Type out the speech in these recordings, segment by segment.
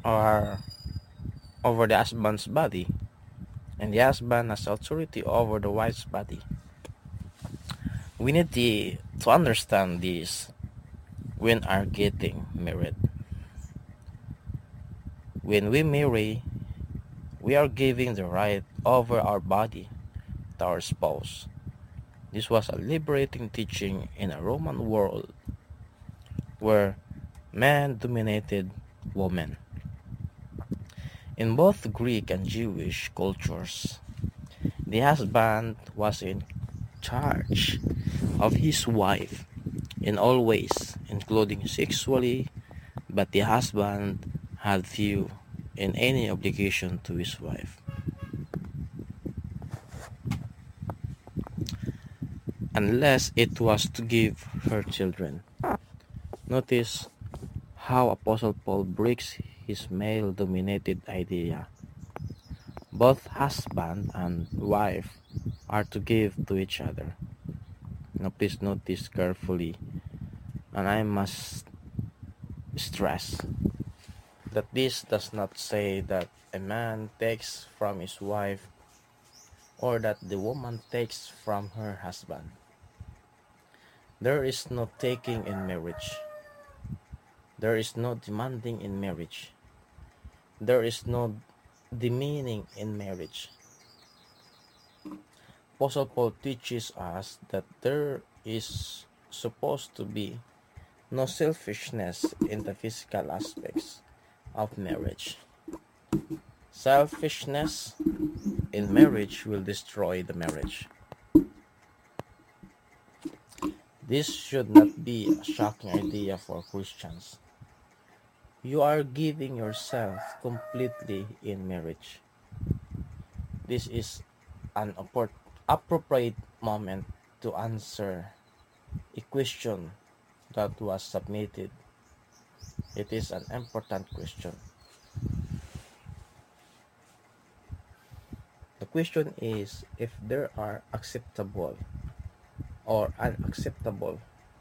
are over the husband's body, and the husband has authority over the wife's body. We need to understand this when are getting married. When we marry, we are giving the right over our body to our spouse. This was a liberating teaching in a Roman world where man dominated woman. In both Greek and Jewish cultures, the husband was in charge of his wife in all ways, including sexually, but the husband had few in any obligation to his wife, unless it was to give her children. Notice how Apostle Paul breaks his male-dominated idea. Both husband and wife are to give to each other. Now please note this carefully, and I must stress that this does not say that a man takes from his wife or that the woman takes from her husband. There is no taking in marriage. There is no demanding in marriage. There is no demeaning in marriage. Apostle Paul teaches us that there is supposed to be no selfishness in the physical aspects of marriage. Selfishness in marriage will destroy the marriage. This should not be a shocking idea for Christians. You are giving yourself completely in marriage. This is an appropriate moment to answer a question that was submitted. It is an important question. The question is if there are acceptable or unacceptable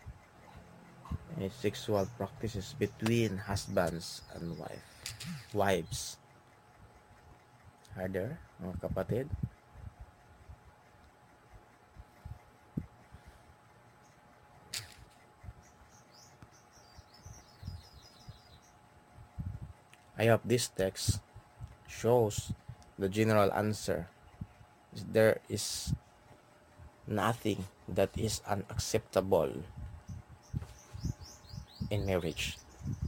sexual practices between husbands and wives. Are there, mga kapatid? I hope this text shows the general answer. There is nothing that is unacceptable in marriage.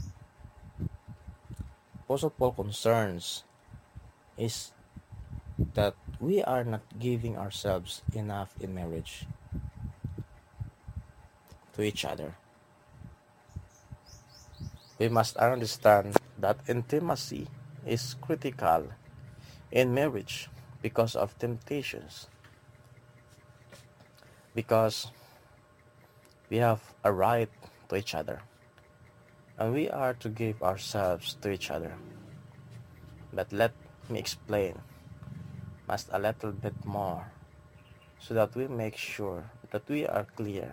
Apostle Paul concerns is that we are not giving ourselves enough in marriage to each other. We must understand that intimacy is critical in marriage because of temptations. Because we have a right to each other. And we are to give ourselves to each other. But let me explain just a little bit more so that we make sure that we are clear.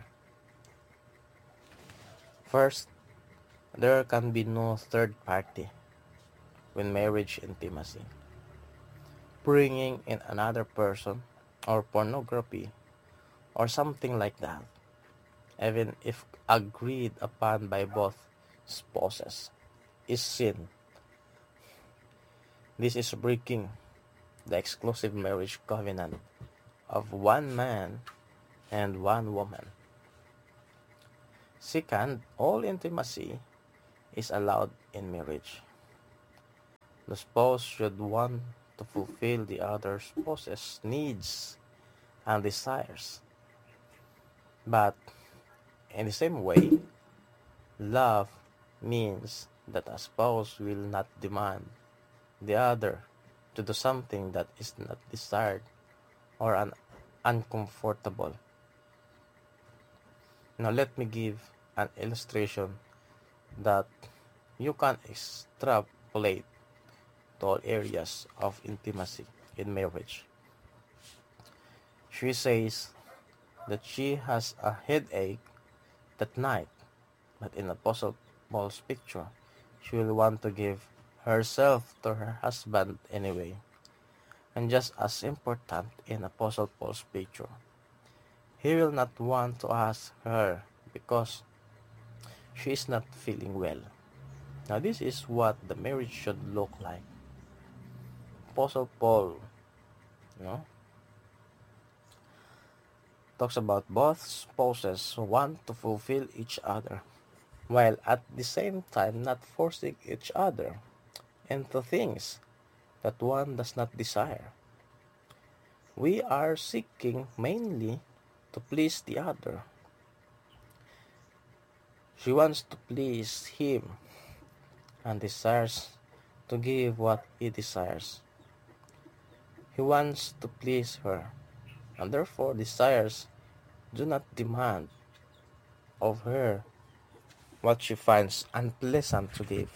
First, there can be no third party when marriage intimacy. Bringing in another person or pornography or something like that, even if agreed upon by both spouses, is sin. This is breaking the exclusive marriage covenant of one man and one woman. Second, all intimacy is allowed in marriage. The spouse should want to fulfill the other spouse's needs and desires. But in the same way, love means that a spouse will not demand the other to do something that is not desired or uncomfortable. Now let me give an illustration that you can extrapolate to all areas of intimacy in marriage. She says that she has a headache that night, but in Apostle Paul's picture, she will want to give herself to her husband anyway. And just as important in Apostle Paul's picture, he will not want to ask her because she is not feeling well. Now this is what the marriage should look like. Apostle Paul, you know, talks about both spouses want to fulfill each other, while at the same time not forcing each other into things that one does not desire. We are seeking mainly to please the other. She wants to please him and desires to give what he desires. He wants to please her, and therefore desires do not demand of her what she finds unpleasant to give.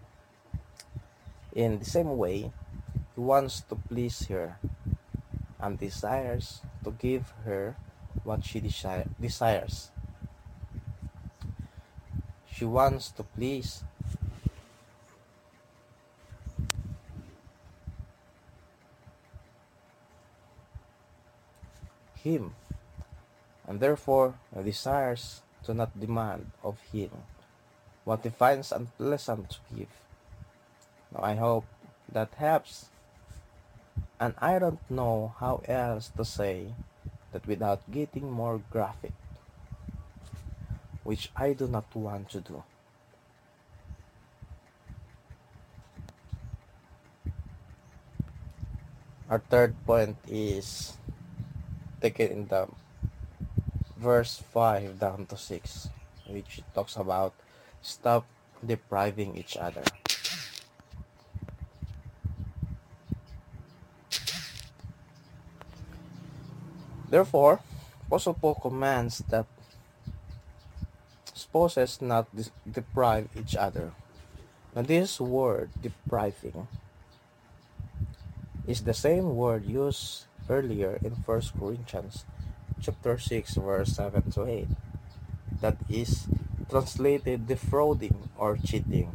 In the same way, he wants to please her and desires to give her what she desires. She wants to please him, and therefore desires to not demand of him what he finds unpleasant to give. Now, I hope that helps, and I don't know how else to say that without getting more graphic, which I do not want to do. Our third point is taken in the verse 5 down to 6, which talks about stop depriving each other. Therefore, Apostle Paul commands that spouses not deprive each other. Now, this word depriving is the same word used earlier in 1 Corinthians chapter 6 verse 7 to 8 that is translated defrauding or cheating.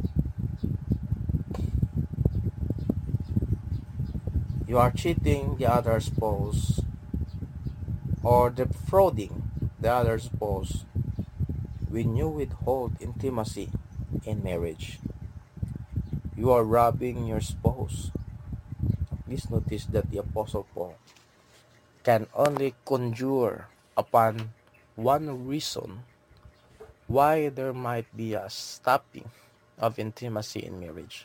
You are cheating the other spouse or defrauding the other spouse when you withhold intimacy in marriage. You are robbing your spouse. Please notice that the Apostle Paul can only conjure upon one reason why there might be a stopping of intimacy in marriage.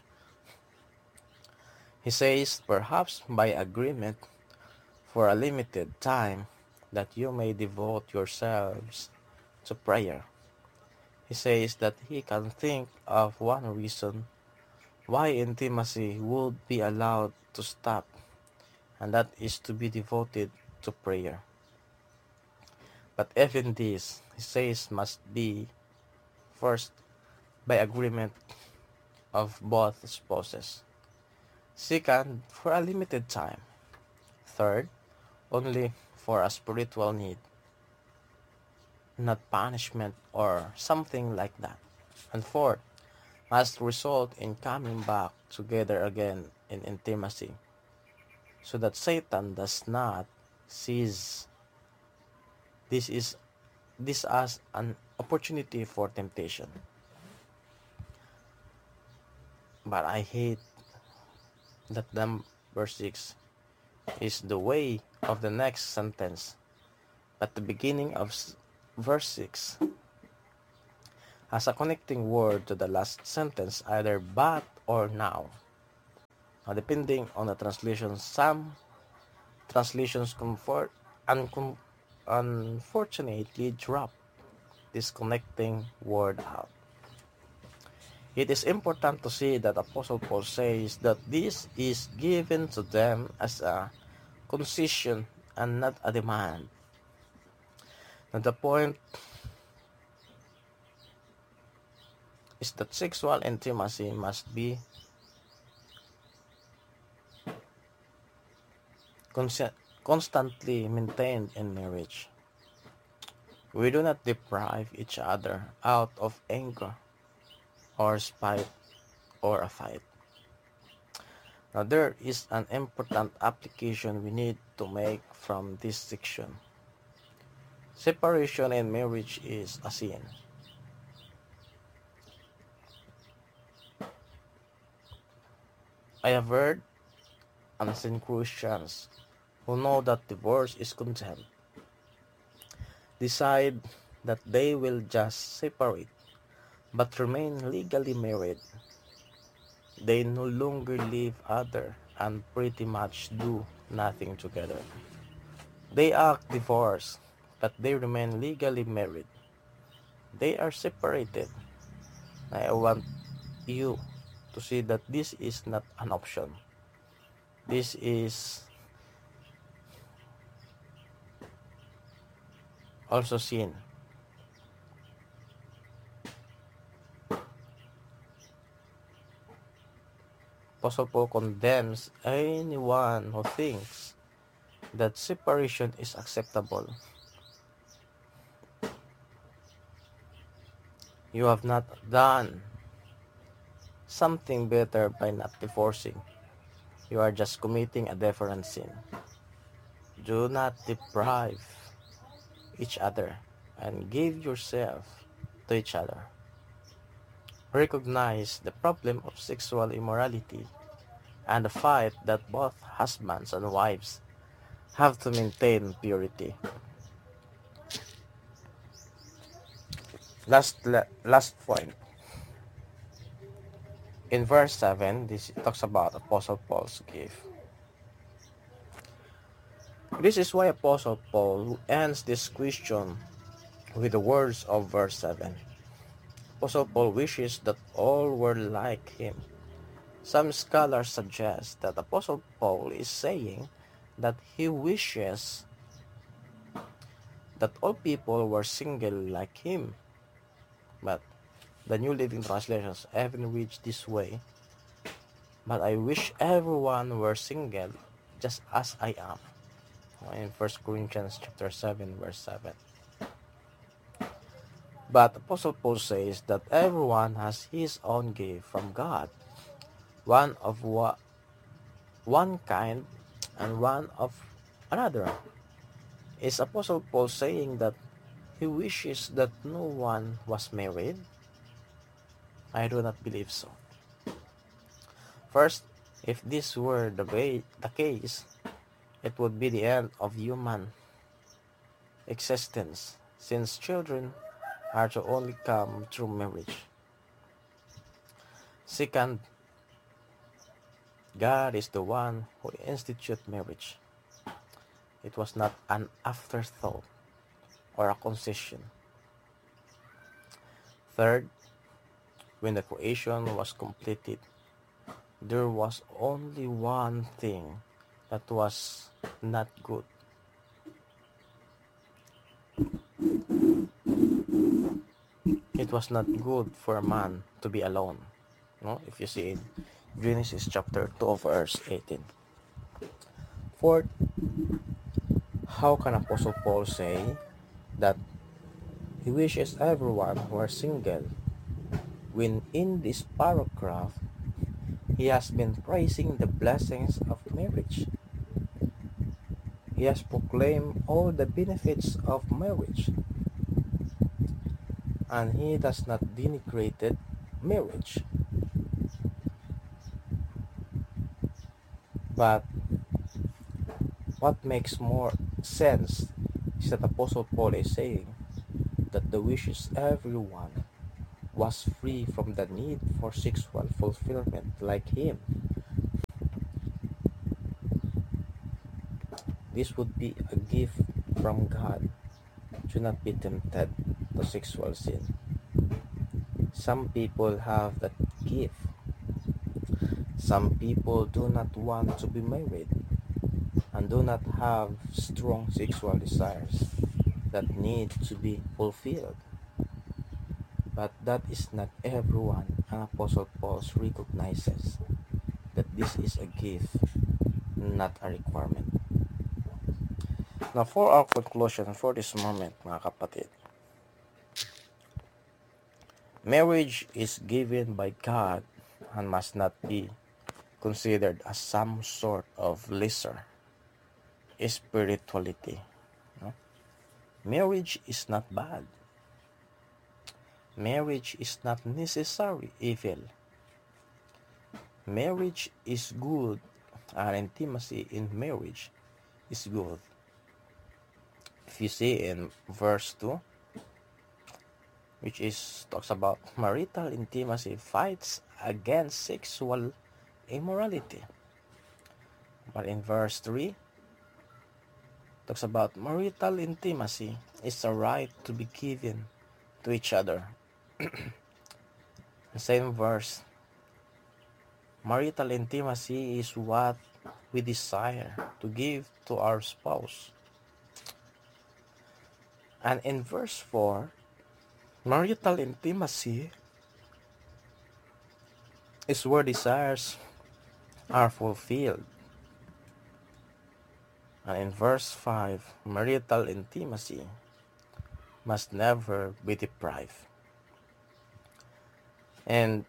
He says, perhaps by agreement for a limited time, that you may devote yourselves to prayer. He says that he can think of one reason why intimacy would be allowed to stop, and that is to be devoted to prayer. But even this, he says, must be first by agreement of both spouses. Second, for a limited time. Third, only for a spiritual need, not punishment or something like that. And fourth, must result in coming back together again in intimacy, so that Satan does not seize this as an opportunity for temptation. But I hate that number 6 is the way of the next sentence, but the beginning of verse 6 has a connecting word to the last sentence, either but or now. Now, depending on the translation, some translations unfortunately drop this connecting word out. It is important to see that Apostle Paul says that this is given to them as a concession and not a demand. Now, the point is that sexual intimacy must be constantly maintained in marriage. We do not deprive each other out of anger or spite or a fight. Now there is an important application we need to make from this section. Separation in marriage is a sin. I have heard and seen Christians who know that divorce is contempt decide that they will just separate but remain legally married. They no longer live other and pretty much do nothing together. They act divorced, but they remain legally married. They are separated. I want you to see that this is not an option. This is also sin. Apostle Paul condemns anyone who thinks that separation is acceptable. You have not done something better by not divorcing. You are just committing a different sin. Do not deprive each other and give yourself to each other. Recognize the problem of sexual immorality and the fight that both husbands and wives have to maintain purity. Last point. In verse 7, this talks about Apostle Paul's gift. This is why Apostle Paul ends this question with the words of verse 7. Apostle Paul wishes that all were like him. Some scholars suggest that Apostle Paul is saying that he wishes that all people were single like him. But the New Living Translations haven't reached this way. But I wish everyone were single just as I am. In 1 Corinthians chapter 7, verse 7. But Apostle Paul says that everyone has his own gift from God, one of one kind and one of another. Is Apostle Paul saying that he wishes that no one was married? I do not believe so. First, if this were the case, it would be the end of human existence, since children are to only come through marriage. Second, God is the one who instituted marriage. It was not an afterthought or a concession. Third, when the creation was completed, there was only one thing that was not good. It was not good for a man to be alone. No? If you see in Genesis chapter 2 verse 18. Fourth, how can Apostle Paul say that he wishes everyone were single when in this paragraph he has been praising the blessings of marriage? He has proclaimed all the benefits of marriage, and he does not denigrate marriage. But what makes more sense is that Apostle Paul is saying that the wishes everyone was free from the need for sexual fulfillment like him. This would be a gift from God. Do not be tempted to sexual sin. Some people have that gift. Some people do not want to be married and do not have strong sexual desires that need to be fulfilled. But that is not everyone, and Apostle Paul recognizes that this is a gift, not a requirement. Now for our conclusion for this moment, mga kapatid. Marriage is given by God and must not be considered as some sort of lesser spirituality. No? Marriage is not bad. Marriage is not necessarily evil. Marriage is good, and intimacy in marriage is good. If you see in verse 2, which is talks about marital intimacy fights against sexual immorality. But in verse 3, talks about marital intimacy is a right to be given to each other. The same verse, marital intimacy is what we desire to give to our spouse. And in verse 4, marital intimacy is where desires are fulfilled. And in verse 5, marital intimacy must never be deprived. And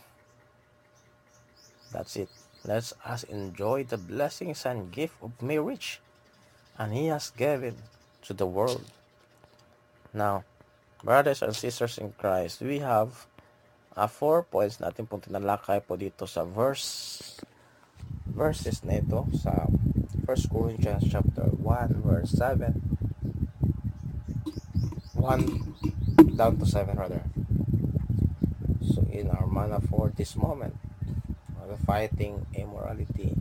that's it. Let us enjoy the blessings and gift of marriage, and He has given to the world. Now, brothers and sisters in Christ, we have 4 points natin pong tinalakay po dito sa verses na ito sa 1 Corinthians chapter 1 verse 7, 1 down to 7 rather. So in our manna for this moment, we're fighting immorality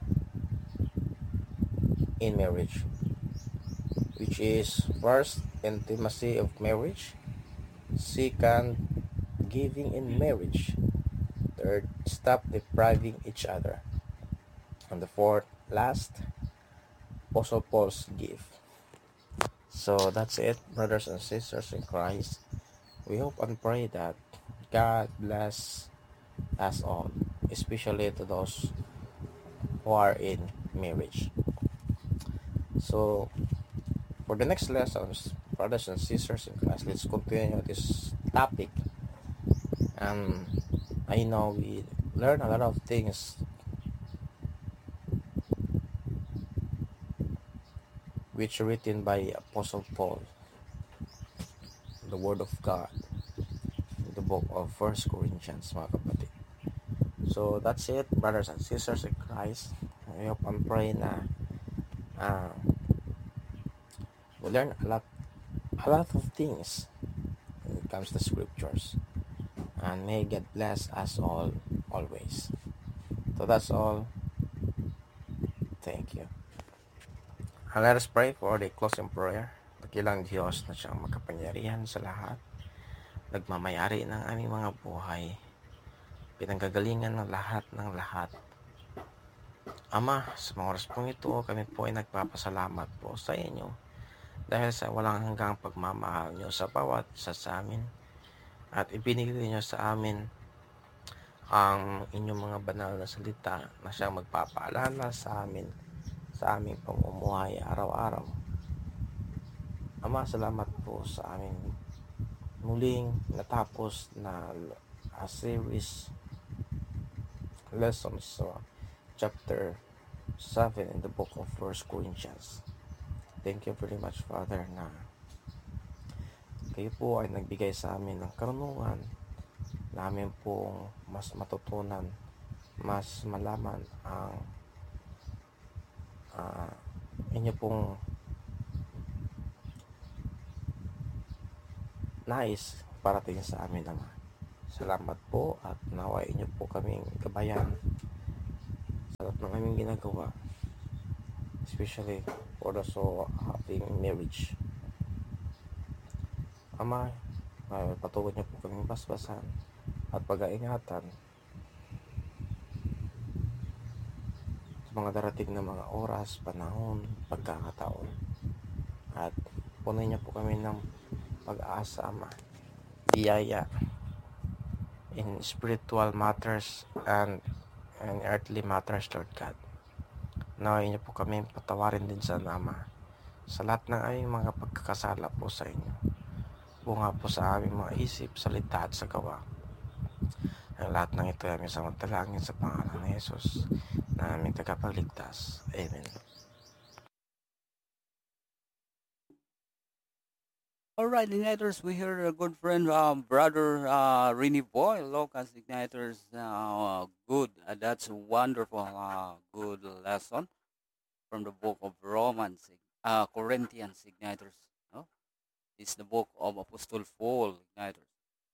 in marriage, which is first, intimacy of marriage; second, giving in marriage; third, stop depriving each other; and the fourth, last, Apostle Paul's gift. So that's it, brothers and sisters in Christ. We hope and pray that God bless us all, especially to those who are in marriage. So for the next lessons, brothers and sisters in Christ, let's continue this topic. I know we learn a lot of things which written by Apostle Paul, the Word of God, in the book of 1 Corinthians, mga kapatid. So that's it, brothers and sisters in Christ. I hope and pray na we learn a lot of things when it comes to scriptures, and may God bless us all always. So that's all. Thank you. And let us pray for the closing prayer. Dakilang Diyos na siyang makapangyarihan sa lahat, nagmamayari ng aming mga buhay, pinanggagalingan ng lahat. Ama, sa mga oras pong ito, kami po ay nagpapasalamat po sa inyo dahil sa walang hanggang pagmamahal nyo sa bawat isa sa amin, at ibinigay nyo sa amin ang inyong mga banal na salita na siyang magpapaalala sa amin sa aming pamumuhay araw-araw. Ama, salamat po sa aming muling natapos na a series lessons chapter 7 in the book of 1 Corinthians. Thank you very much, Father, na kayo po ay nagbigay sa amin ng karunungan namin pong mas matutunan, mas malaman ang inyo pong nais parating sa amin, Ama. Salamat po, at naway inyo po kaming gabayan sa lahat ng aming ginagawa, especially for those who having marriage. Ama, patuloy niyo po kaming basbasan at pag-aingatan mga darating na mga oras, panahon, pagkakataon, at punoy niya po kami ng pag-asa, Ama, biyaya in spiritual matters and earthly matters, Lord God. Naway niyo po kami patawarin din sa Ama sa lahat ng aming mga pagkakasala po sa inyo, bunga po sa aming mga isip, salita at sa gawa. Ang lahat ng ito ay aming samantalangin sa pangalan ni Jesus na aming tagapagligtas. Amen. All right, Igniters, we heard a good friend, brother Rini Boy, Locals Igniters. Good. That's a wonderful, good lesson from the book of Romans, Corinthians Igniters. No? It's the book of Apostle Paul Igniters.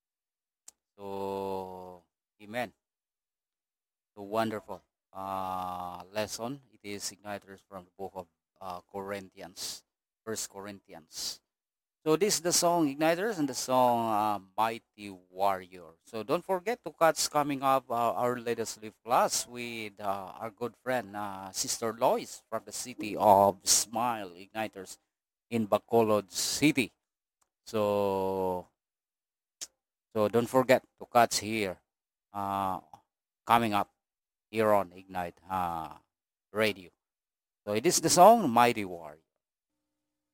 So, amen. So wonderful lesson. It is Igniters from the book of Corinthians, First Corinthians. So this is the song Igniters and the song Mighty Warrior. So don't forget to catch coming up our latest live class with our good friend Sister Lois from the city of Smile Igniters in Bacolod City. So don't forget to catch here coming up here on Ignite Radio. So it is the song Mighty Warrior.